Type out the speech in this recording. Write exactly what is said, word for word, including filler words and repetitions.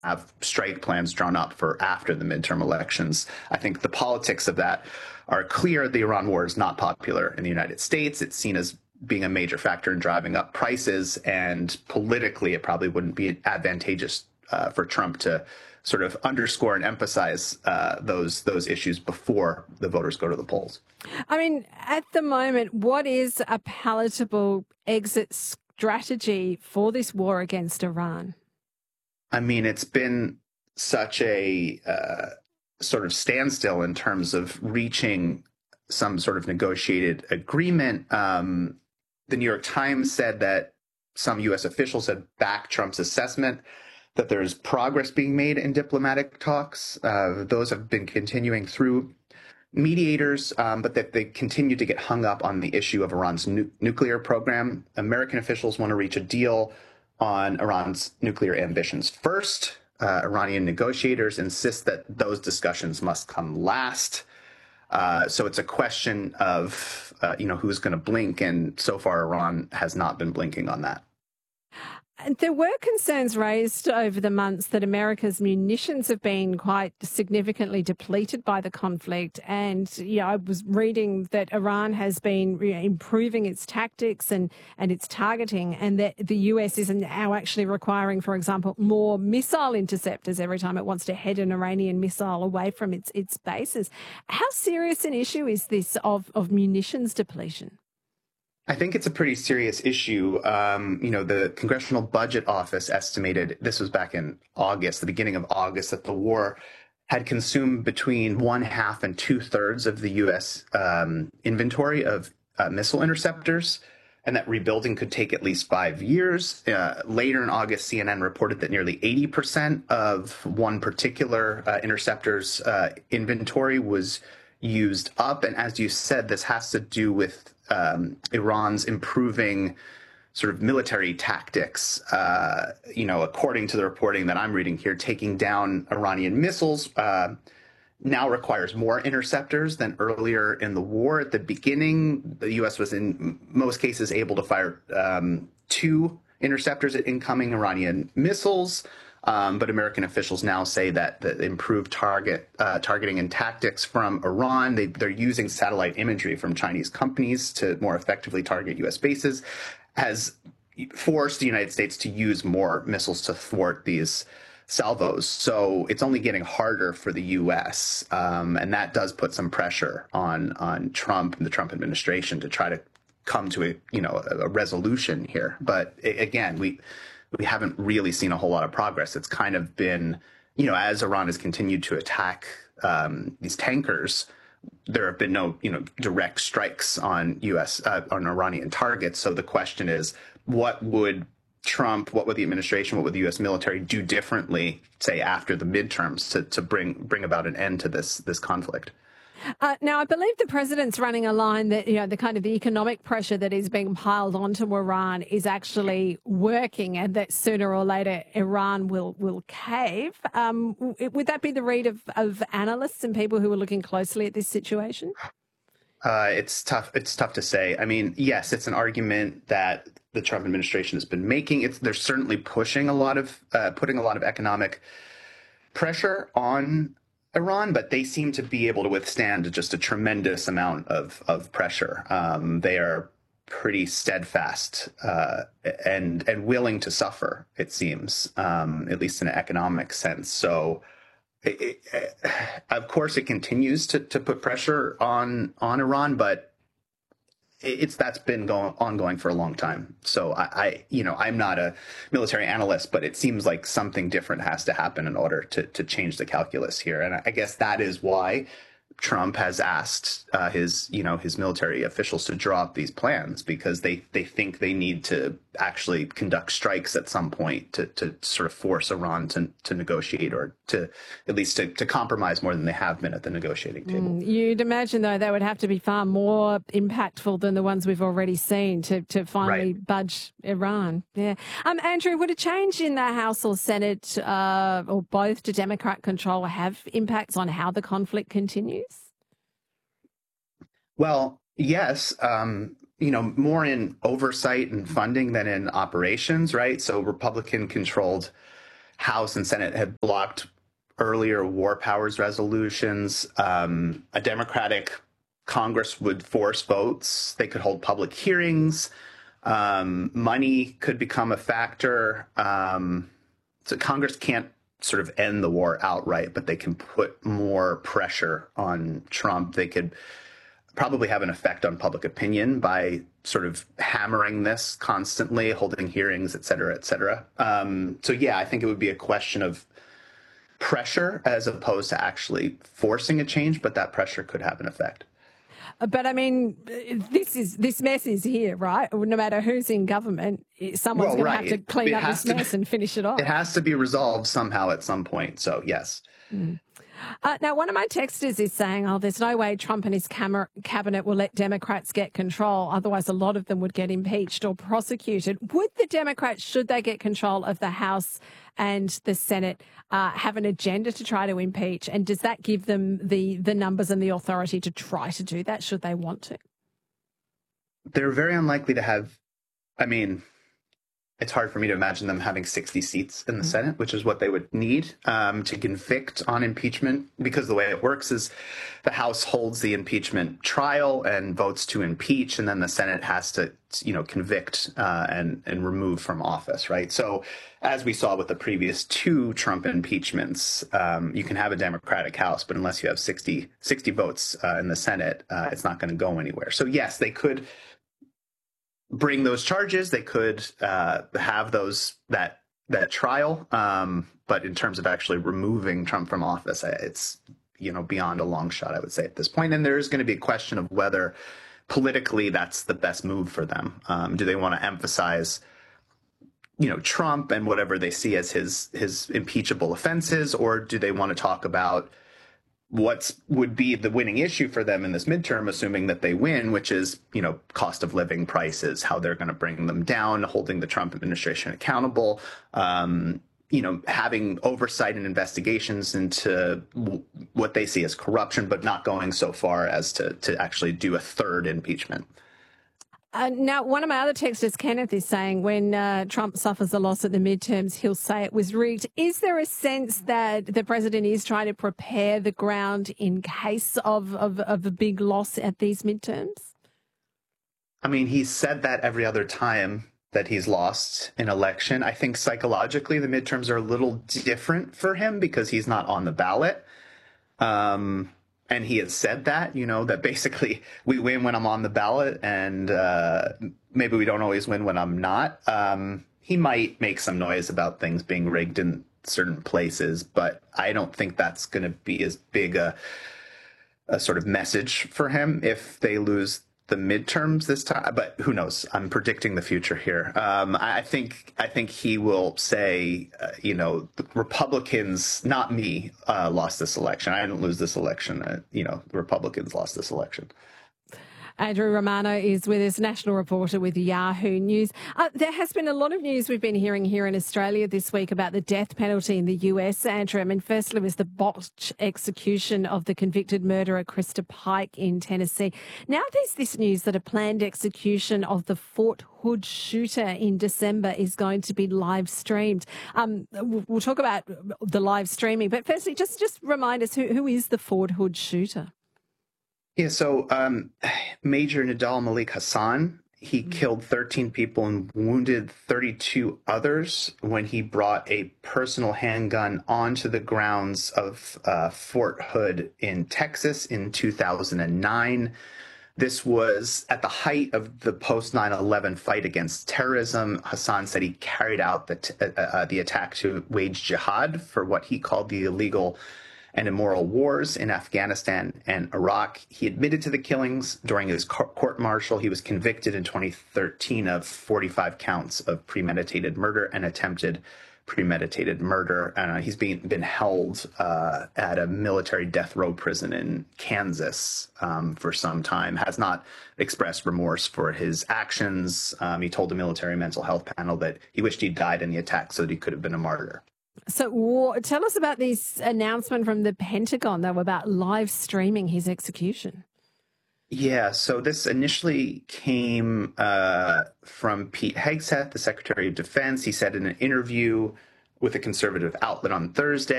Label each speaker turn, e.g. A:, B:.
A: have strike plans drawn up for after the midterm elections. I think the politics of that are clear. The Iran war is not popular in the United States. It's seen as being a major factor in driving up prices, and politically it probably wouldn't be advantageous uh, for Trump to sort of underscore and emphasize uh, those those issues before the voters go to the polls.
B: I mean, at the moment, what is a palatable exit strategy for this war against Iran?
A: I mean, it's been such a uh, sort of standstill in terms of reaching some sort of negotiated agreement. Um, the New York Times said that some U S officials had backed Trump's assessment that there's progress being made in diplomatic talks. Uh, those have been continuing through mediators, um, but that they continue to get hung up on the issue of Iran's nu- nuclear program. American officials want to reach a deal on Iran's nuclear ambitions first. Uh, Iranian negotiators insist that those discussions must come last. Uh, so it's a question of, uh, you know, who's going to blink. And so far, Iran has not been blinking on that.
B: There were concerns raised over the months that America's munitions have been quite significantly depleted by the conflict. And, you know, I was reading that Iran has been you know, improving its tactics and, and its targeting, and that the U S is now actually requiring, for example, more missile interceptors every time it wants to head an Iranian missile away from its, its bases. How serious an issue is this of, of munitions depletion?
A: I think it's a pretty serious issue. Um, you know, the Congressional Budget Office estimated, this was back in August, the beginning of August, that the war had consumed between one half and two thirds of the U S um, inventory of uh, missile interceptors, and that rebuilding could take at least five years. Uh, later in August, C N N reported that nearly eighty percent of one particular uh, interceptor's uh, inventory was used up. And as you said, this has to do with Um, Iran's improving sort of military tactics. Uh, you know, according to the reporting that I'm reading here, taking down Iranian missiles uh, now requires more interceptors than earlier in the war. At the beginning, the U S was in most cases able to fire um, two interceptors at incoming Iranian missiles. Um, but American officials now say that the improved target uh, targeting and tactics from Iran, they, they're using satellite imagery from Chinese companies to more effectively target U S bases, has forced the United States to use more missiles to thwart these salvos. So it's only getting harder for the U S, um, and that does put some pressure on on Trump and the Trump administration to try to come to a you know a, a resolution here. But again, we. we haven't really seen a whole lot of progress. It's kind of been, you know, as Iran has continued to attack um, these tankers, there have been no, you know, direct strikes on U S, uh, on Iranian targets. So the question is, what would Trump, what would the administration, what would the U S military do differently, say, after the midterms to, to bring bring about an end to this this conflict?
B: Uh, now, I believe the president's running a line that, you know, the kind of the economic pressure that is being piled onto Iran is actually working, and that sooner or later Iran will will cave. Um, would that be the read of, of analysts and people who are looking closely at this situation?
A: Uh, it's tough. It's tough to say. I mean, yes, it's an argument that the Trump administration has been making. It's they're certainly pushing a lot of uh, putting a lot of economic pressure on Iran, but they seem to be able to withstand just a tremendous amount of of pressure. Um, they are pretty steadfast uh, and and willing to suffer, it seems, um, at least in an economic sense. So, it, it, of course, it continues to to put pressure on on Iran, but it's that's been going ongoing for a long time. So I, I, you know, I'm not a military analyst, but it seems like something different has to happen in order to to change the calculus here. And I guess that is why Trump has asked uh, his, you know, his military officials to draw up these plans, because they, they think they need to actually conduct strikes at some point to, to sort of force Iran to, to negotiate, or to at least to, to compromise more than they have been at the negotiating table.
B: Mm, you'd imagine, though, they would have to be far more impactful than the ones we've already seen to, to finally
A: right.
B: budge Iran. Yeah. Um, Andrew, would a change in the House or Senate uh, or both to Democrat control have impacts on how the conflict continues?
A: Well, yes, um, you know, more in oversight and funding than in operations, right? So Republican-controlled House and Senate had blocked earlier war powers resolutions. Um, a Democratic Congress would force votes. They could hold public hearings. Um, money could become a factor. Um, so Congress can't sort of end the war outright, but they can put more pressure on Trump. They could probably have an effect on public opinion by sort of hammering this constantly, holding hearings, et cetera, et cetera. Um, so, yeah, I think it would be a question of pressure as opposed to actually forcing a change, but that pressure could have an effect.
B: But I mean, this is this mess is here, right? No matter who's in government, someone's
A: well,
B: going
A: right.
B: to have to clean
A: it
B: up this mess
A: to,
B: and finish it off.
A: It has to be resolved somehow at some point. So, yes.
B: Mm. Uh, now, one of my texters is saying, oh, there's no way Trump and his cam- cabinet will let Democrats get control. Otherwise, a lot of them would get impeached or prosecuted. Would the Democrats, should they get control of the House and the Senate, uh, have an agenda to try to impeach? And does that give them the, the numbers and the authority to try to do that, should they want to?
A: They're very unlikely to have, I mean, it's hard for me to imagine them having sixty seats in the mm-hmm. Senate, which is what they would need um, to convict on impeachment, because the way it works is the House holds the impeachment trial and votes to impeach, and then the Senate has to, you know, convict uh, and, and remove from office, right? So as we saw with the previous two Trump impeachments, um, you can have a Democratic House, but unless you have sixty, sixty votes uh, in the Senate, uh, it's not going to go anywhere. So yes, they could bring those charges. They could uh, have those that that trial, um, but in terms of actually removing Trump from office, it's you know beyond a long shot, I would say at this point. And there is going to be a question of whether politically that's the best move for them. Um, do they want to emphasize, you know, Trump and whatever they see as his his impeachable offenses, or do they want to talk about what would be the winning issue for them in this midterm, assuming that they win, which is, you know, cost of living, prices, how they're going to bring them down, holding the Trump administration accountable, um, you know, having oversight and investigations into w- what they see as corruption, but not going so far as to, to actually do a third impeachment.
B: Uh, now, one of my other texters, Kenneth, is saying when uh, Trump suffers a loss at the midterms, he'll say it was rigged. Is there a sense that the president is trying to prepare the ground in case of, of, of a big loss at these midterms?
A: I mean, he's said that every other time that he's lost an election. I think psychologically the midterms are a little different for him because he's not on the ballot. Um And he has said that, you know, that basically we win when I'm on the ballot and uh, maybe we don't always win when I'm not. Um, he might make some noise about things being rigged in certain places, but I don't think that's going to be as big a, a sort of message for him if they lose the midterms this time. But who knows? I'm predicting the future here. Um, I think I think he will say, uh, you know, the Republicans, not me, uh, lost this election. I didn't lose this election. Uh, you know, the Republicans lost this election.
B: Andrew Romano is with us, national reporter with Yahoo News. Uh, there has been a lot of news we've been hearing here in Australia this week about the death penalty in the U S, Andrew. I mean, firstly was the botched execution of the convicted murderer Krista Pike in Tennessee. Now there's this news that a planned execution of the Fort Hood shooter in December is going to be live streamed. Um, we'll talk about the live streaming, but firstly, just, just remind us, who, who is the Fort Hood shooter?
A: Yeah, so um, Major Nidal Malik Hassan, he mm-hmm. killed thirteen people and wounded thirty-two others when he brought a personal handgun onto the grounds of uh, Fort Hood in Texas in two thousand nine. This was at the height of the post nine eleven fight against terrorism. Hassan said he carried out the, t- uh, uh, the attack to wage jihad for what he called the illegal and immoral wars in Afghanistan and Iraq. He admitted to the killings during his court-martial. He was convicted in twenty thirteen of forty-five counts of premeditated murder and attempted premeditated murder. Uh, he's been, been held uh, at a military death row prison in Kansas um, for some time, has not expressed remorse for his actions. Um, he told the military mental health panel that he wished he'd died in the attack so that he could have been a martyr.
B: So tell us about this announcement from the Pentagon, though, about live streaming his execution.
A: Yeah, so this initially came uh, from Pete Hegseth, the Secretary of Defense. He said in an interview with a conservative outlet on Thursday.